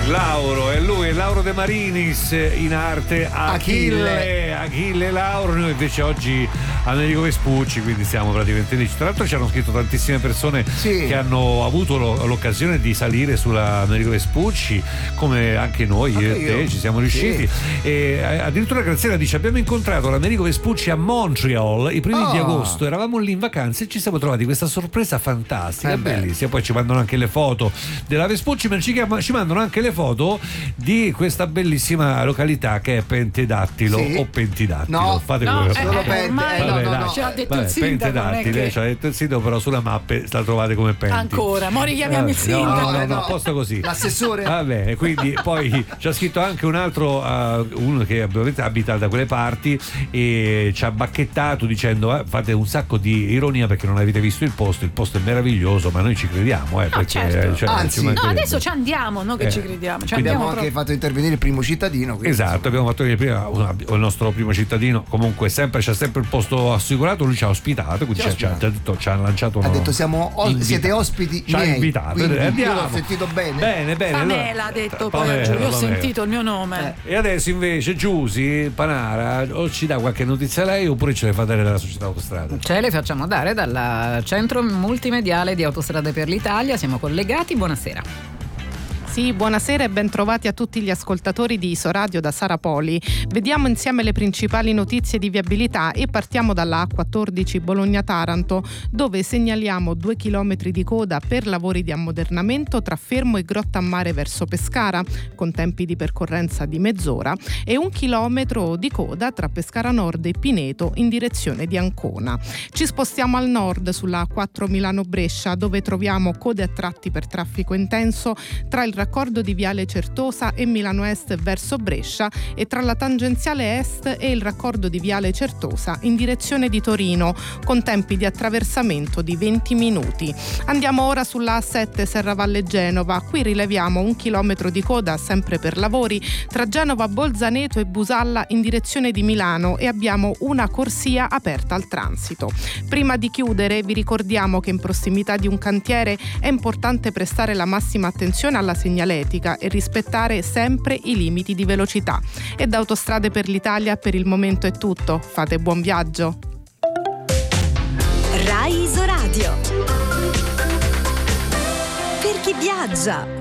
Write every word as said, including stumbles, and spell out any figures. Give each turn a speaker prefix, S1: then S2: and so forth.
S1: Lauro, e lui è Lauro De Marinis, in arte Achille, Achille Lauro. Noi invece oggi Amerigo Vespucci, quindi siamo praticamente lì. Tra l'altro ci hanno scritto tantissime persone sì. che hanno avuto lo, l'occasione di salire sulla Amerigo Vespucci, come anche noi, io e te, ci siamo riusciti. Sì. E addirittura Graziella dice: abbiamo incontrato l'Amerigo Vespucci a Montreal i primi oh. di agosto, eravamo lì in vacanza e ci siamo trovati questa sorpresa fantastica, eh bellissima. Poi ci mandano anche le foto della Vespucci, ma ci, ci mandano anche le foto di questa bellissima località che è Pentedattilo sì. o Pentidattilo.
S2: No,
S1: fate
S2: no,
S1: quello
S2: eh,
S1: che
S2: eh, ormai
S1: vabbè,
S2: no, no,
S1: no,
S2: no. Ce l'ha detto
S1: vabbè,
S2: il sindaco.
S1: Pentedattilo,
S2: Che...
S1: ci ha detto il sindaco, però sulla mappa la trovate come Penti.
S2: Ancora, mo richiamiamo
S1: eh,
S2: il sindaco.
S1: No, no, no, no, posto così.
S2: L'assessore.
S1: Vabbè, quindi poi ci ha scritto anche un altro, uh, uno che ovviamente abita da quelle parti e ci ha bacchettato dicendo eh, fate un sacco di ironia perché non avete visto il posto, il posto è meraviglioso, ma noi ci crediamo, eh,
S2: no,
S1: perché
S2: certo.
S1: cioè,
S2: Anzi, no, adesso ci andiamo, no che
S1: eh,
S2: ci crediamo. Ci
S3: abbiamo
S2: anche
S3: proprio... fatto intervenire il primo cittadino.
S1: Quindi, esatto, abbiamo fatto il, prima, il nostro primo cittadino, comunque sempre c'è sempre il posto assicurato, lui ci ha ospitato, quindi ci ha, ci ha, detto, ci ha lanciato
S3: ha
S1: uno,
S3: detto siamo o- siete ospiti
S1: ci ha
S3: miei,
S1: invitato,
S3: io l'ho sentito bene
S1: bene bene
S2: Pamela
S1: allora,
S2: ha detto
S1: Pamela,
S2: poi oggi, io ho
S1: Pamela.
S2: sentito il mio nome
S1: eh. E adesso invece Giusy Panara o ci dà qualche notizia lei oppure ce le fa dare dalla società Autostrade?
S4: Ce le facciamo dare dal centro multimediale di Autostrade per l'Italia, siamo collegati, buonasera.
S5: Sì, buonasera e bentrovati a tutti gli ascoltatori di Isoradio da Sara Poli. Vediamo insieme le principali notizie di viabilità e partiamo dalla A quattordici Bologna-Taranto, dove segnaliamo due chilometri di coda per lavori di ammodernamento tra Fermo e Grotta a Mare verso Pescara, con tempi di percorrenza di mezz'ora, e un chilometro di coda tra Pescara Nord e Pineto in direzione di Ancona. Ci spostiamo al nord sulla A quattro Milano-Brescia, dove troviamo code a tratti per traffico intenso tra il raccordo di Viale Certosa e Milano Est verso Brescia e tra la tangenziale est e il raccordo di Viale Certosa in direzione di Torino, con tempi di attraversamento di venti minuti. Andiamo ora sulla A sette Serravalle Genova, qui rileviamo un chilometro di coda sempre per lavori tra Genova Bolzaneto e Busalla in direzione di Milano e abbiamo una corsia aperta al transito. Prima di chiudere vi ricordiamo che in prossimità di un cantiere è importante prestare la massima attenzione alla segnaletica e rispettare sempre i limiti di velocità. E da Autostrade per l'Italia per il momento è tutto. Fate buon viaggio.
S6: Rai Isoradio. Per chi viaggia.